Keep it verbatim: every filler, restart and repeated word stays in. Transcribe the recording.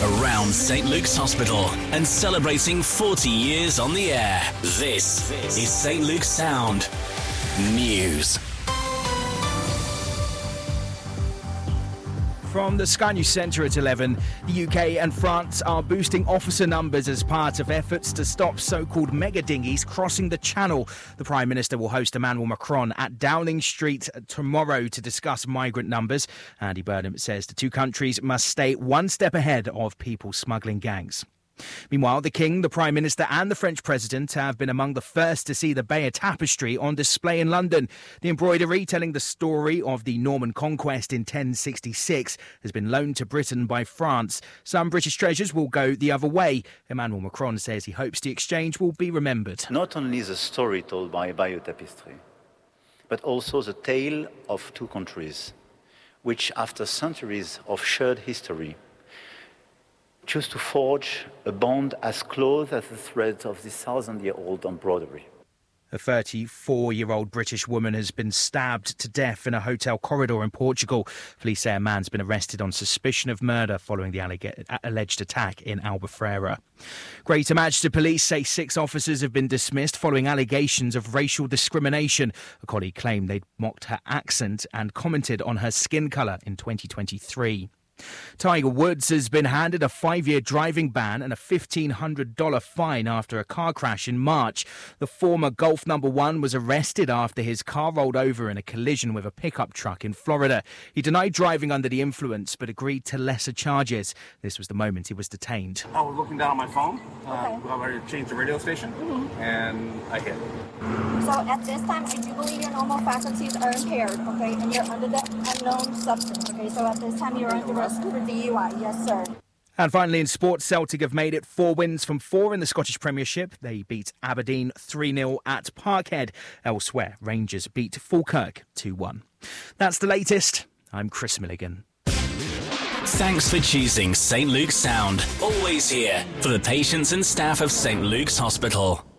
around Saint Luke's Hospital and celebrating forty years on the air. This is Saint Luke's Sound News. From the Sky News Centre at eleven, the U K and France are boosting officer numbers as part of efforts to stop so-called mega dinghies crossing the Channel. The Prime Minister will host Emmanuel Macron at Downing Street tomorrow to discuss migrant numbers. Andy Burnham says the two countries must stay one step ahead of people smuggling gangs. Meanwhile, the King, the Prime Minister and the French President have been among the first to see the Bayeux Tapestry on display in London. The embroidery telling the story of the Norman conquest in ten sixty-six has been loaned to Britain by France. Some British treasures will go the other way. Emmanuel Macron says he hopes the exchange will be remembered. Not only the story told by Bayeux Tapestry, but also the tale of two countries, which after centuries of shared history, choose to forge a bond as close as the threads of this thousand-year-old embroidery. A thirty-four-year-old British woman has been stabbed to death in a hotel corridor in Portugal. Police say a man's been arrested on suspicion of murder following the alleg- alleged attack in Albufeira. Greater Manchester Police say six officers have been dismissed following allegations of racial discrimination. A colleague claimed they'd mocked her accent and commented on her skin colour in twenty twenty-three. Tiger Woods has been handed a five-year driving ban and a fifteen hundred dollars fine after a car crash in March. The former Golf number one was arrested after his car rolled over in a collision with a pickup truck in Florida. He denied driving under the influence but agreed to lesser charges. This was the moment he was detained. I was looking down on my phone. Okay. Uh, I wanted to change the radio station, mm-hmm. and I hit. So at this time, I do believe your normal faculties are impaired, okay, and you're under the unknown substance, okay? So at this time, you're under arrest for D U I. Yes, sir. And finally, in sports, Celtic have made it four wins from four in the Scottish Premiership. They beat Aberdeen three nil at Parkhead. Elsewhere, Rangers beat Falkirk two one. That's the latest. I'm Chris Milligan. Thanks for choosing Saint Luke's Sound. Always here for the patients and staff of Saint Luke's Hospital.